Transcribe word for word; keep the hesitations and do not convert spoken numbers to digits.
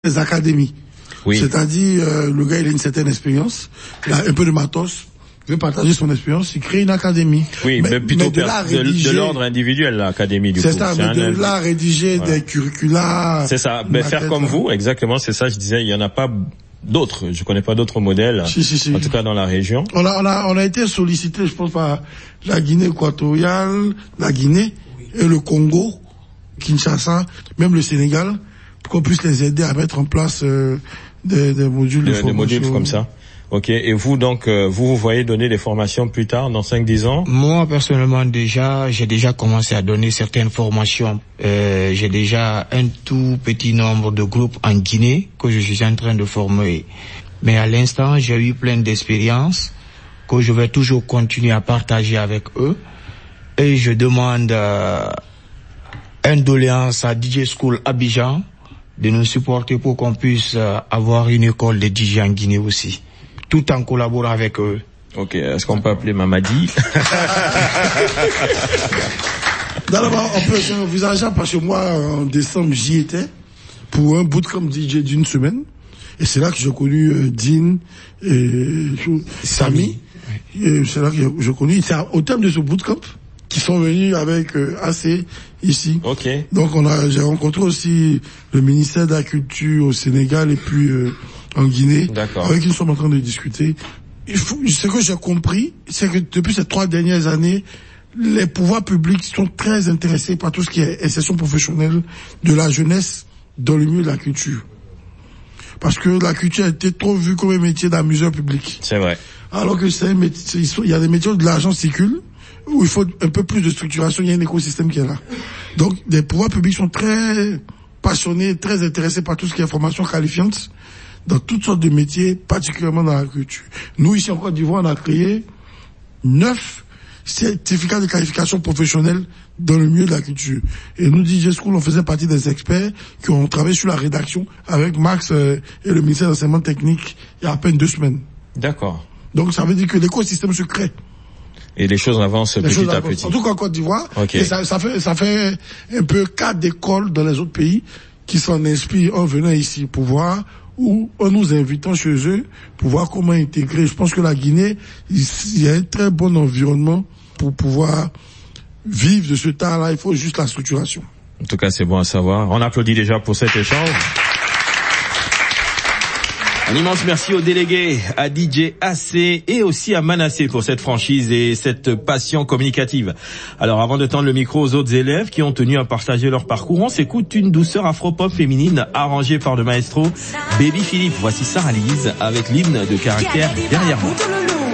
les académies. Oui. C'est-à-dire, euh, le gars, il a une certaine expérience, il a un peu de matos, il veut partager son expérience, il crée une académie. Oui, mais, mais plutôt mais de, per, de, de l'ordre individuel, l'académie, du coup. C'est ça, mais de là rédiger voilà. des curricula. C'est ça, mais faire comme vous, exactement, c'est ça, je disais, il y en a pas d'autres, je connais pas d'autres modèles, si, si, si. en tout cas dans la région. On a, on a, on a été sollicité, je pense, par la Guinée équatoriale, la Guinée et le Congo, Kinshasa, même le Sénégal, pour qu'on puisse les aider à mettre en place euh, des, des modules de, de formation. Des modules comme ça. Ok. Et vous, donc, euh, vous, vous voyez donner des formations plus tard, dans cinq dix ans? Moi, personnellement, déjà, j'ai déjà commencé à donner certaines formations. Euh, j'ai déjà un tout petit nombre de groupes en Guinée que je suis en train de former. Mais à l'instant, j'ai eu plein d'expériences que je vais toujours continuer à partager avec eux. Et je demande euh, une doléance à D J School Abidjan de nous supporter pour qu'on puisse euh, avoir une école de D J en Guinée aussi, tout en collaborant avec eux. Ok, est-ce qu'on peut appeler Mamadi? D'abord, on peut envisager, parce que moi, en décembre, j'y étais pour un bootcamp D J d'une semaine. Et c'est là que j'ai connu euh, Dean et Samy. Et c'est là que j'ai connu. C'est au terme de ce bootcamp qui sont venus avec euh, A C ici. Ok. Donc on a, j'ai rencontré aussi le ministère de la Culture au Sénégal et puis euh, en Guinée. D'accord. Avec qui nous sommes en train de discuter. Il faut, ce que j'ai compris, c'est que depuis ces trois dernières années, les pouvoirs publics sont très intéressés par tout ce qui est insertion professionnelle de la jeunesse dans le milieu de la culture. Parce que la culture a été trop vue comme un métier d'amuseur public. C'est vrai. Alors que c'est un métier, il y a des métiers où de l'argent circule, où il faut un peu plus de structuration, il y a un écosystème qui est là. Donc, les pouvoirs publics sont très passionnés, très intéressés par tout ce qui est formation qualifiante, dans toutes sortes de métiers, particulièrement dans la culture. Nous, ici en Côte d'Ivoire, on a créé neuf certificats de qualification professionnelle dans le milieu de la culture. Et nous, D J School, on faisait partie des experts qui ont travaillé sur la rédaction avec Max euh, et le ministère de l'enseignement technique il y a à peine deux semaines. D'accord. Donc, ça veut dire que l'écosystème se crée. Et les choses avancent les petit choses à avancent. petit. En tout cas, en Côte d'Ivoire, okay. et ça, ça fait, ça fait un peu cas d'école dans les autres pays qui s'en inspirent en venant ici pour voir, ou en nous invitant chez eux pour voir comment intégrer. Je pense que la Guinée, il y a un très bon environnement pour pouvoir vivre de ce temps-là. Il faut juste la structuration. En tout cas, c'est bon à savoir. On applaudit déjà pour cet échange. Un immense merci aux délégués, à D J A C et aussi à Manassé pour cette franchise et cette passion communicative. Alors avant de tendre le micro aux autres élèves qui ont tenu à partager leur parcours, on s'écoute une douceur afro-pop féminine arrangée par le maestro Baby Philippe. Voici Sarah Lise avec l'hymne de caractère Derrière moi.